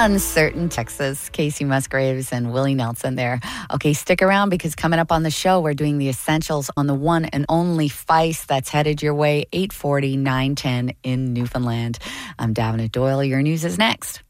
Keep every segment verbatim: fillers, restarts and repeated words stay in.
Uncertain Texas. Casey Musgraves and Willie Nelson there. Okay, stick around because coming up on the show, we're doing the essentials on the one and only Feist that's headed your way, eight forty, nine ten in Newfoundland. I'm Davina Doyle. Your news is next.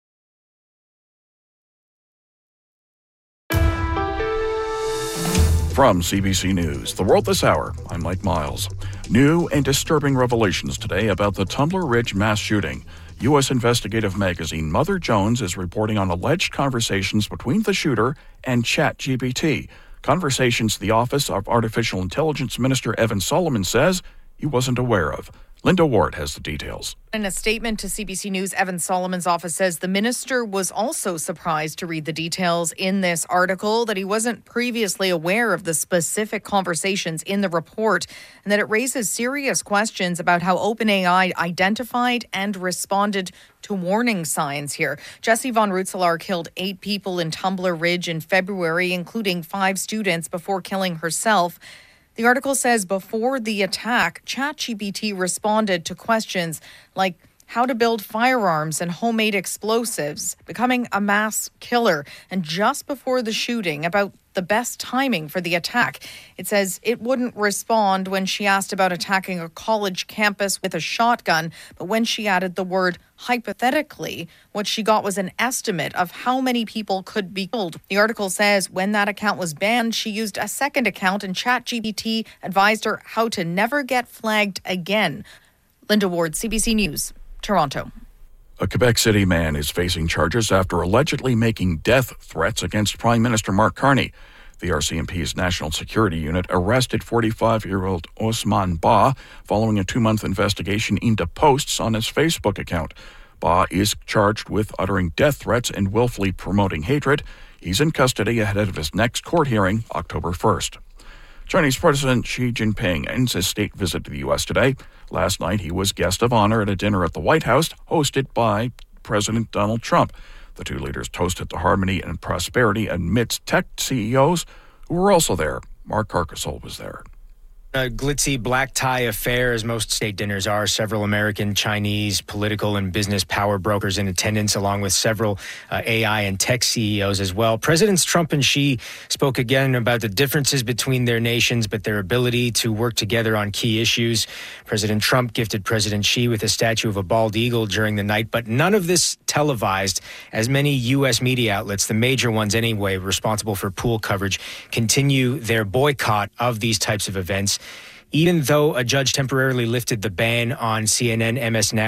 From C B C News, The World This Hour, I'm Mike Miles. New and disturbing revelations today about the Tumbler Ridge mass shooting. U S investigative magazine Mother Jones is reporting on alleged conversations between the shooter and ChatGPT. Conversations the Office of Artificial Intelligence Minister Evan Solomon says he wasn't aware of. Linda Ward has the details. In a statement to C B C News, Evan Solomon's office says the minister was also surprised to read the details in this article, that he wasn't previously aware of the specific conversations in the report, and that it raises serious questions about how OpenAI identified and responded to warning signs here. Jesse Von Rutzelaar killed eight people in Tumbler Ridge in February, including five students, before killing herself. The article says before the attack, ChatGPT responded to questions like how to build firearms and homemade explosives, becoming a mass killer, and just before the shooting, about the best timing for the attack. It says it wouldn't respond when she asked about attacking a college campus with a shotgun, but when she added the word hypothetically, what she got was an estimate of how many people could be killed. The article says when that account was banned, she used a second account, and ChatGPT advised her how to never get flagged again. Linda Ward, C B C News, Toronto. A Quebec City man is facing charges after allegedly making death threats against Prime Minister Mark Carney. The R C M P's National Security Unit arrested forty-five-year-old Osman Ba following a two-month investigation into posts on his Facebook account. Ba is charged with uttering death threats and willfully promoting hatred. He's in custody ahead of his next court hearing, October first. Chinese President Xi Jinping ends his state visit to the U S today. Last night, he was guest of honor at a dinner at the White House, hosted by President Donald Trump. The two leaders toasted the harmony and prosperity amidst tech C E Os who were also there. Mark Carcasole was there. A glitzy black tie affair, as most state dinners are. Several American, Chinese, political and business power brokers in attendance, along with several uh, A I and tech C E Os as well. Presidents Trump and Xi spoke again about the differences between their nations, but their ability to work together on key issues. President Trump gifted President Xi with a statue of a bald eagle during the night, but none of this televised, as many U S media outlets, the major ones anyway, responsible for pool coverage, continue their boycott of these types of events. Even though a judge temporarily lifted the ban on C N N, M S N